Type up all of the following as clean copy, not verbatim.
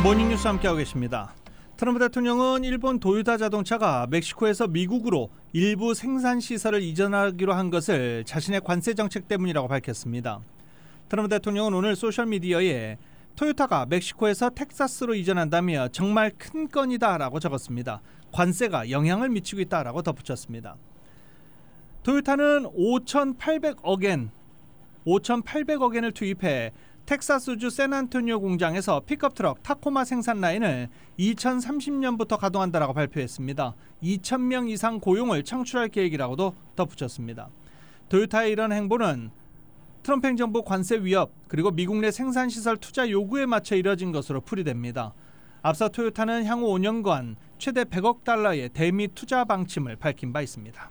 모닝뉴스 함께하고 계십니다. 트럼프 대통령은 일본 도요타 자동차가 멕시코에서 미국으로 일부 생산시설을 이전하기로 한 것을 자신의 관세 정책 때문이라고 밝혔습니다. 트럼프 대통령은 오늘 소셜미디어에 토요타가 멕시코에서 텍사스로 이전한다며 정말 큰 건이다라고 적었습니다. 관세가 영향을 미치고 있다라고 덧붙였습니다. 토요타는 5,800억 엔을 투입해 텍사스주 샌안토니오 공장에서 픽업 트럭 타코마 생산 라인을 2030년부터 가동한다라고 발표했습니다. 2,000명 이상 고용을 창출할 계획이라고도 덧붙였습니다. 토요타의 이런 행보는 트럼프 행정부 관세 위협 그리고 미국 내 생산시설 투자 요구에 맞춰 이뤄진 것으로 풀이됩니다. 앞서 토요타는 향후 5년간 최대 100억 달러의 대미 투자 방침을 밝힌 바 있습니다.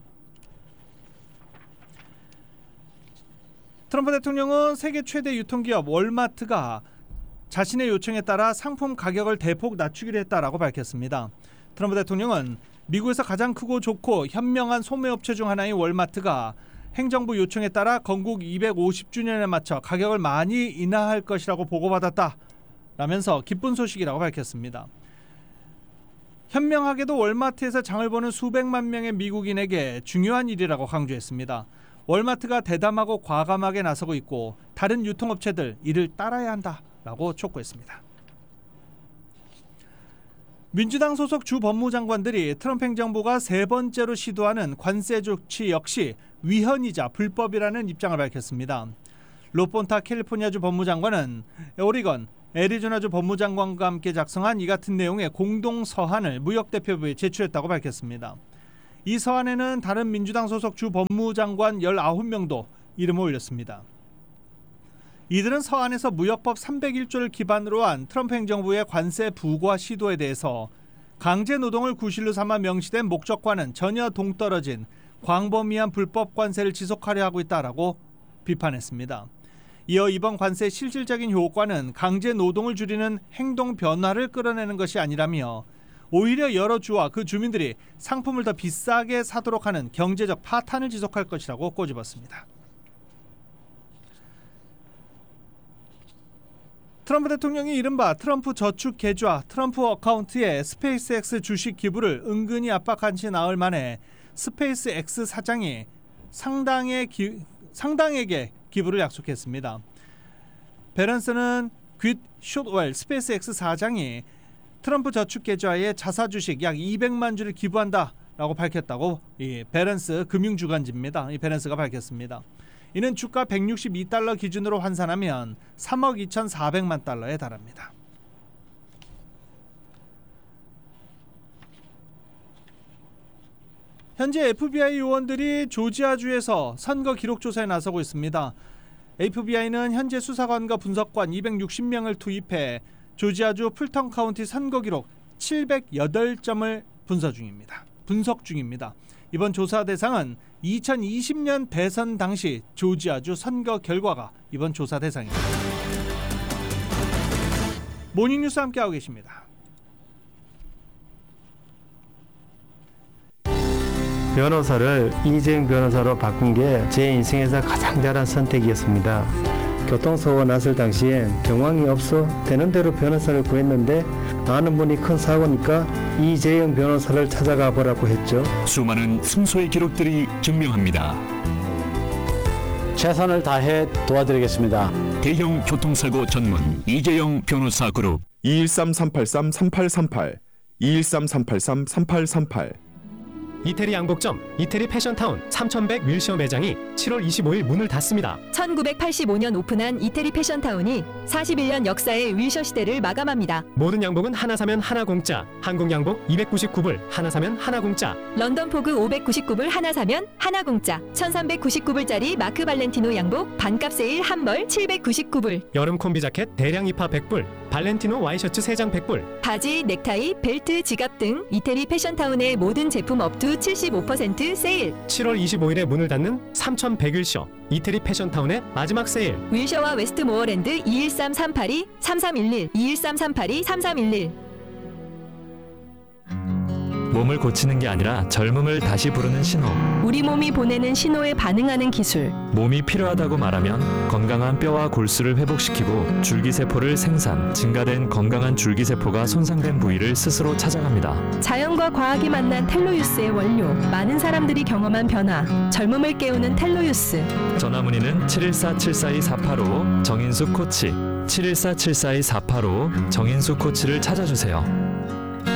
트럼프 대통령은 세계 최대 유통기업 월마트가 자신의 요청에 따라 상품 가격을 대폭 낮추기로 했다라고 밝혔습니다. 트럼프 대통령은 미국에서 가장 크고 좋고 현명한 소매업체 중 하나인 월마트가 행정부 요청에 따라 건국 250주년에 맞춰 가격을 많이 인하할 것이라고 보고받았다라면서 기쁜 소식이라고 밝혔습니다. 현명하게도 월마트에서 장을 보는 수백만 명의 미국인에게 중요한 일이라고 강조했습니다. 월마트가 대담하고 과감하게 나서고 있고 다른 유통업체들 이를 따라야 한다라고 촉구했습니다. 민주당 소속 주 법무장관들이 트럼프 행정부가 세 번째로 시도하는 관세 조치 역시 위헌이자 불법이라는 입장을 밝혔습니다. 로폰타 캘리포니아주 법무장관은 오리건, 애리조나주 법무장관과 함께 작성한 이 같은 내용의 공동 서한을 무역대표부에 제출했다고 밝혔습니다. 이 서한에는 다른 민주당 소속 주 법무장관 19명도 이름을 올렸습니다. 이들은 서한에서 무역법 301조를 기반으로 한 트럼프 행정부의 관세 부과 시도에 대해서 강제 노동을 구실로 삼아 명시된 목적과는 전혀 동떨어진 광범위한 불법 관세를 지속하려 하고 있다라고 비판했습니다. 이어 이번 관세의 실질적인 효과는 강제 노동을 줄이는 행동 변화를 끌어내는 것이 아니라며 오히려 여러 주와 그 주민들이 상품을 더 비싸게 사도록 하는 경제적 파탄을 지속할 것이라고 꼬집었습니다. 트럼프 대통령이 이른바 트럼프 저축 계좌 트럼프 어카운트에 스페이스X 주식 기부를 은근히 압박한 지 나흘 만에 스페이스X 사장이 상당에게 기부를 약속했습니다. 베런스는 귓 숏웰 스페이스X 사장이 트럼프 저축 계좌에 자사 주식 약 200만 주를 기부한다라고 밝혔다고 이 베런스 금융주간지입니다. 이 베런스가 밝혔습니다. 이는 주가 162달러 기준으로 환산하면 3억 2,400만 달러에 달합니다. 현재 FBI 요원들이 조지아주에서 선거 기록 조사에 나서고 있습니다. FBI는 현재 수사관과 분석관 260명을 투입해 조지아주 풀턴 카운티 선거 기록 708점을 분석 중입니다. 이번 조사 대상은 2020년 대선 당시 조지아주 선거 결과가 이번 조사 대상입니다. 모닝뉴스 함께하고 계십니다. 변호사를 이재용 변호사로 바꾼 게 제 인생에서 가장 잘한 선택이었습니다. 교통사고가 났을 당시엔 경황이 없어 되는 대로 변호사를 구했는데 아는 분이 큰 사고니까 이재용 변호사를 찾아가 보라고 했죠. 수많은 승소의 기록들이 증명합니다. 최선을 다해 도와드리겠습니다. 대형 교통사고 전문 이재용 변호사 그룹 213-383-3838 213-383-3838 이태리 양복점 이태리 패션타운 3100 윌셔 매장이 7월 25일 문을 닫습니다. 1985년 오픈한 이태리 패션타운이 41년 역사의 윌셔 시대를 마감합니다. 모든 양복은 하나 사면 하나 공짜. 한국 양복 299불 하나 사면 하나 공짜. 런던 포그 599불 하나 사면 하나 공짜. 1399불짜리 마크 발렌티노 양복 반값 세일 한 벌 799불. 여름 콤비 자켓 대량 입하 100불. 발렌티노 와이셔츠 3장 100불. 바지, 넥타이, 벨트, 지갑 등 이태리 패션타운의 모든 제품 업투 75% 세일. 7월 25일에 문을 닫는 3100윌셔 이태리 패션타운의 마지막 세일. 윌셔와 웨스트모어랜드 213-382-3311 213-382-3311 몸을 고치는 게 아니라 젊음을 다시 부르는 신호. 우리 몸이 보내는 신호에 반응하는 기술. 몸이 필요하다고 말하면 건강한 뼈와 골수를 회복시키고 줄기세포를 생산, 증가된 건강한 줄기세포가 손상된 부위를 스스로 찾아갑니다. 자연과 과학이 만난 텔로유스의 원료. 많은 사람들이 경험한 변화. 젊음을 깨우는 텔로유스. 전화문의는 714-742-485 정인수 코치, 714-742-485 정인수 코치를 찾아주세요.